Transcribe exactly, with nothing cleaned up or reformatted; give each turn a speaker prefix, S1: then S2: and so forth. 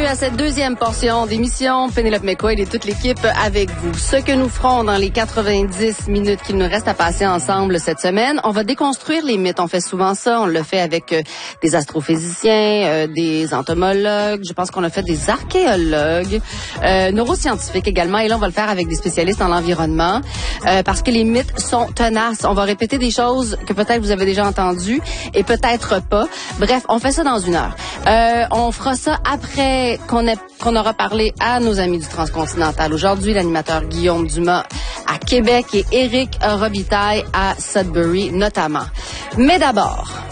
S1: à cette deuxième portion d'émission. Pénélope McQuaid et toute l'équipe avec vous. Ce que nous ferons dans les quatre-vingt-dix minutes qu'il nous reste à passer ensemble cette semaine, on va déconstruire les mythes. On fait souvent ça. On le fait avec euh, des astrophysiciens, euh, des entomologues. Je pense qu'on a fait des archéologues, euh, neuroscientifiques également. Et là, on va le faire avec des spécialistes en l'environnement euh, parce que les mythes sont tenaces. On va répéter des choses que peut-être vous avez déjà entendues et peut-être pas. Bref, on fait ça dans une heure. Euh, on fera ça après qu'on ait, qu'on aura parlé à nos amis du Transcontinental. Aujourd'hui, l'animateur Guillaume Dumas à Québec et Éric Robitaille à Sudbury notamment. Mais d'abord,